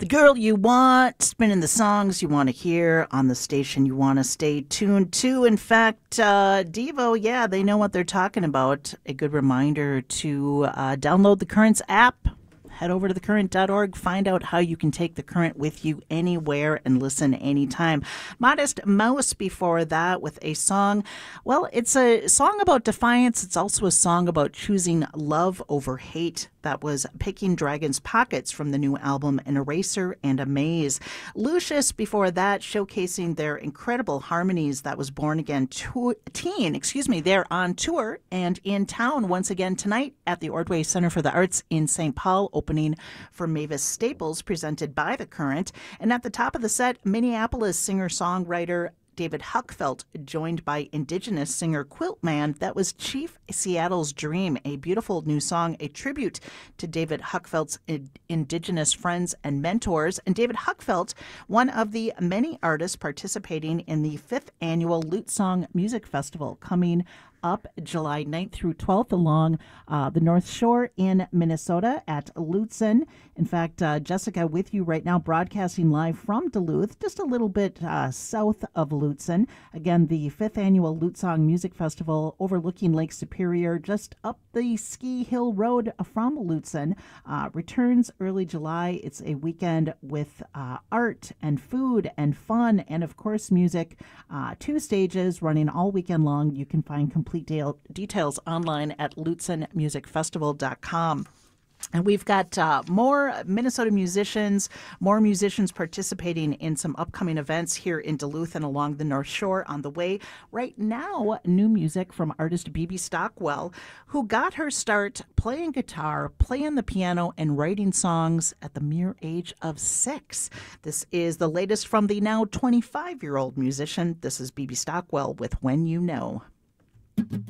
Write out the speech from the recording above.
The girl you want, spinning the songs you want to hear on the station you want to stay tuned to. In fact, Devo, yeah, they know what they're talking about. A good reminder to download the Currents app. Head over to thecurrent.org, find out how you can take the current with you anywhere and listen anytime. Modest Mouse before that with a song. Well, it's a song about defiance. It's also a song about choosing love over hate. That was Picking Dragon's Pockets from the new album An Eraser and a Maze. Lucius before that, showcasing their incredible harmonies. That was Born Again Teen. They're on tour and in town once again tonight at the Ordway Center for the Arts in St. Paul, opening for Mavis Staples, presented by The Current. And at the top of the set, Minneapolis singer-songwriter David Huckfelt, joined by Indigenous singer Quiltman. That was Chief Seattle's Dream, a beautiful new song, a tribute to David Huckfelt's Indigenous friends and mentors. And David Huckfelt, one of the many artists participating in the 5th annual Lute Song Music Festival, coming up July 9th through 12th along the North Shore in Minnesota at Lutsen. In fact, Jessica with you right now, broadcasting live from Duluth, just a little bit south of Lutsen. Again, the 5th annual Lute Song Music Festival overlooking Lake Superior, just up the Ski Hill Road from Lutsen. Returns early July. It's a weekend with art and food and fun and, of course, music. 2 stages running all weekend long. You can find complete details online at lutsenmusicfestival.com. And we've got more Minnesota musicians, more musicians participating in some upcoming events here in Duluth and along the North Shore on the way. Right now, new music from artist Bibi Stockwell, who got her start playing guitar, playing the piano, and writing songs at the mere age of 6. This is the latest from the now 25-year-old musician. This is Bibi Stockwell with When You Know.